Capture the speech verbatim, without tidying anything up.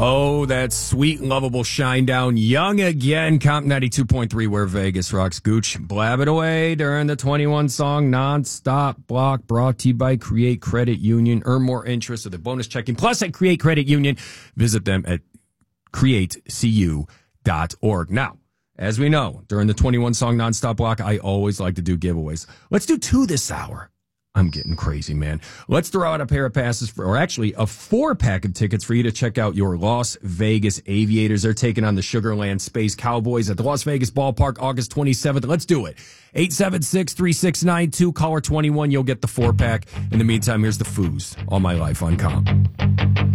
Oh, that sweet, lovable shine down. Young again. Comp ninety-two point three, where Vegas rocks. Gooch, blab it away during the twenty-one song non-stop block, brought to you by Create Credit Union. Earn more interest with a bonus checking. Plus at Create Credit Union, visit them at create c u dot org. Now, as we know, during the twenty-one song non-stop block, I always like to do giveaways. Let's do two this hour. I'm getting crazy, man. Let's throw out a pair of passes, for, or actually a four-pack of tickets for you to check out your Las Vegas Aviators. They're taking on the Sugarland Space Cowboys at the Las Vegas Ballpark August twenty-seventh. Let's do it. eight seven six, three six nine two, caller twenty-one. You'll get the four-pack. In the meantime, here's the Foos, All My Life on Comp.